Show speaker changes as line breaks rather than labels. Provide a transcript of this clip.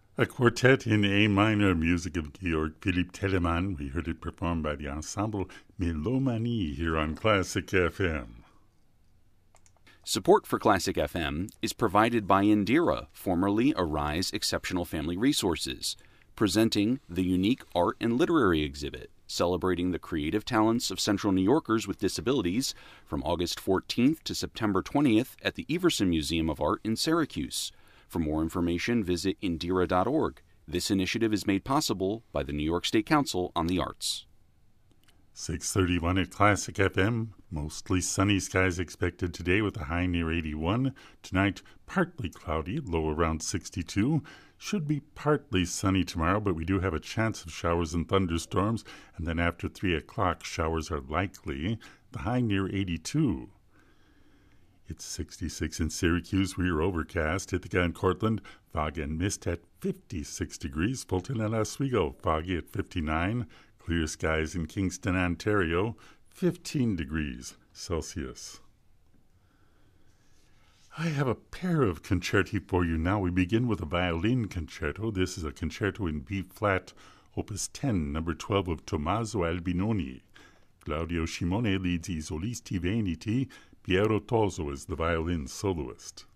A quartet in A minor, music of Georg Philipp Telemann. We heard it performed by the ensemble Melomanie here on Classic FM.
Support for Classic FM is provided by Indira, formerly Arise Exceptional Family Resources, presenting the unique art and literary exhibit celebrating the creative talents of Central New Yorkers with disabilities from August 14th to September 20th at the Everson Museum of Art in Syracuse. For more information, visit Indira.org. This initiative is made possible by the New York State Council on the Arts.
6:31 at Classic FM. Mostly sunny skies expected today with a high near 81. Tonight, partly cloudy, low around 62. Should be partly sunny tomorrow, but we do have a chance of showers and thunderstorms. And then after 3 o'clock, showers are likely. The high near 82. It's 66 in Syracuse. We are overcast. Ithaca and Cortland, fog and mist at 56 degrees. Fulton and Oswego, foggy at 59. Clear skies in Kingston, Ontario, 15 degrees Celsius. I have a pair of concerti for you now. We begin with a violin concerto. This is a concerto in B-flat, Opus 10, number 12 of Tommaso Albinoni. Claudio Scimone leads I Solisti Veneti. Piero Toso is the violin soloist.